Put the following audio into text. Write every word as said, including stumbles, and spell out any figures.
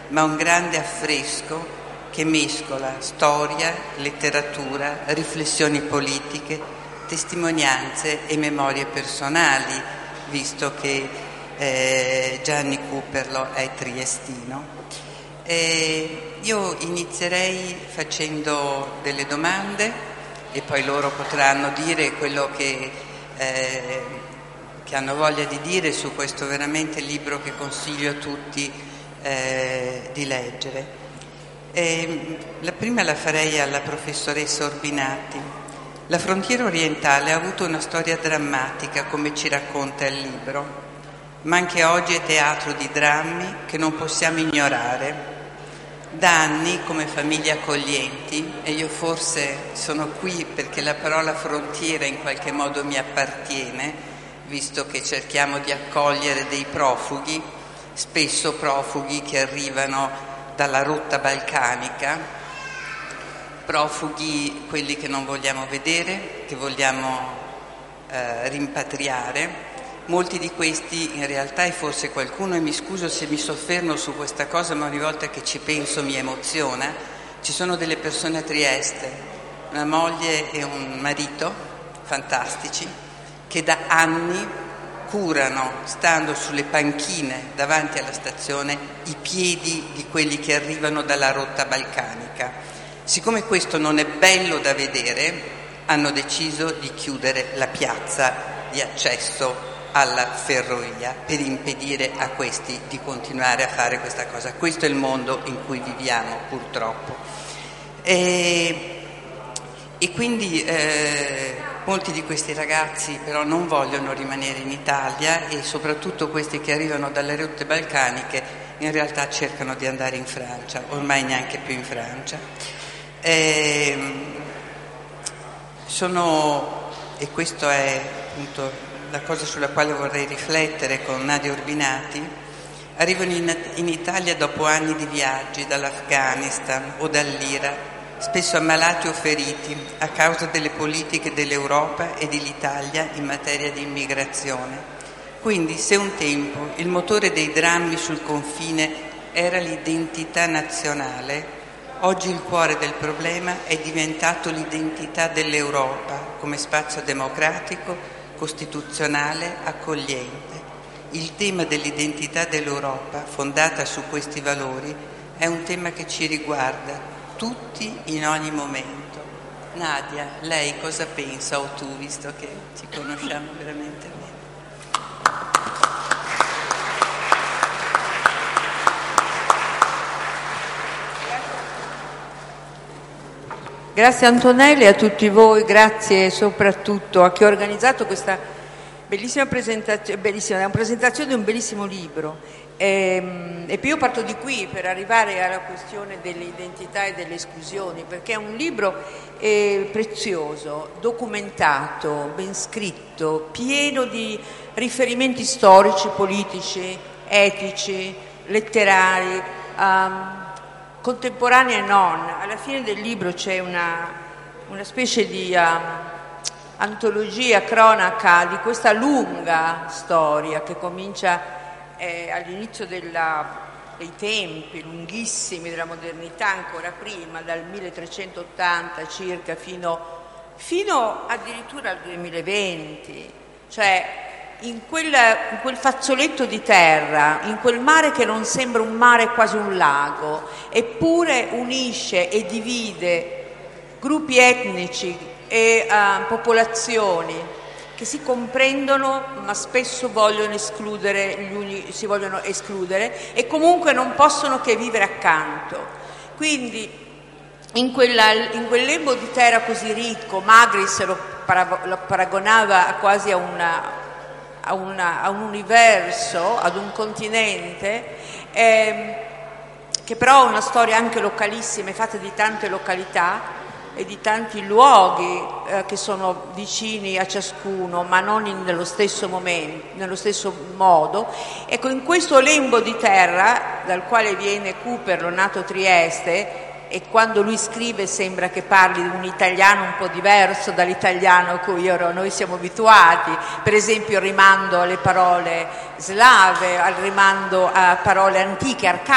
ma un grande affresco che mescola storia, letteratura, riflessioni politiche, testimonianze e memorie personali, visto che eh, Gianni Cooperlo è triestino. Eh, io inizierei facendo delle domande e poi loro potranno dire quello che, eh, che hanno voglia di dire su questo veramente libro che consiglio a tutti eh, di leggere. Eh, la prima la farei alla professoressa Orbinati. La frontiera orientale ha avuto una storia drammatica, come ci racconta il libro, ma anche oggi è teatro di drammi che non possiamo ignorare. Da anni, come famiglie accoglienti, e io forse sono qui perché la parola frontiera in qualche modo mi appartiene, visto che cerchiamo di accogliere dei profughi, spesso profughi che arrivano dalla rotta balcanica, profughi quelli che non vogliamo vedere, che vogliamo eh, rimpatriare. Molti di questi in realtà, e forse qualcuno, e mi scuso se mi soffermo su questa cosa, ma ogni volta che ci penso mi emoziona, ci sono delle persone a Trieste, una moglie e un marito fantastici, che da anni curano, stando sulle panchine davanti alla stazione, i piedi di quelli che arrivano dalla rotta balcanica. Siccome questo non è bello da vedere, hanno deciso di chiudere la piazza di accesso alla ferrovia per impedire a questi di continuare a fare questa cosa. Questo è il mondo in cui viviamo, purtroppo. E, e quindi eh, molti di questi ragazzi però non vogliono rimanere in Italia, e soprattutto questi che arrivano dalle rotte balcaniche in realtà cercano di andare in Francia, ormai neanche più in Francia. E, sono, e questo è appunto la cosa sulla quale vorrei riflettere con Nadia Urbinati, arrivano in, in Italia dopo anni di viaggi dall'Afghanistan o dall'Iraq, spesso ammalati o feriti a causa delle politiche dell'Europa e dell'Italia in materia di immigrazione. Quindi, se un tempo il motore dei drammi sul confine era l'identità nazionale, oggi il cuore del problema è diventato l'identità dell'Europa come spazio democratico, costituzionale, accogliente. Il tema dell'identità dell'Europa, fondata su questi valori, è un tema che ci riguarda tutti in ogni momento. Nadia, lei cosa pensa, o tu, visto che ci conosciamo veramente bene? Grazie Antonelli, a tutti voi, grazie soprattutto a chi ha organizzato questa bellissima presentazione, bellissima, è una presentazione di un bellissimo libro. E, e poi io parto di qui per arrivare alla questione dell'identità e delle esclusioni, perché è un libro eh, prezioso, documentato, ben scritto, pieno di riferimenti storici, politici, etici, letterari, um, contemporanea e non. Alla fine del libro c'è una, una specie di um, antologia, cronaca di questa lunga storia che comincia eh, all'inizio della, dei tempi lunghissimi della modernità, ancora prima, dal milletrecentottanta circa fino, fino addirittura al duemilaventi, cioè In, quella, in quel fazzoletto di terra, in quel mare che non sembra un mare, quasi un lago, eppure unisce e divide gruppi etnici e uh, popolazioni che si comprendono ma spesso vogliono escludere, gli uni si vogliono escludere e comunque non possono che vivere accanto. Quindi in, quella, in quel lembo di terra così ricco, Magris lo, para, lo paragonava quasi a una A, una, a un universo, ad un continente, ehm, che però ha una storia anche localissima, è fatta di tante località e di tanti luoghi eh, che sono vicini a ciascuno, ma non in, nello stesso momento, nello stesso modo. Ecco, in questo lembo di terra, dal quale viene Cooperlo, nato a Trieste, e quando lui scrive sembra che parli di un italiano un po' diverso dall'italiano a cui ora noi siamo abituati, per esempio il rimando alle parole slave, al rimando a parole antiche, arcaiche,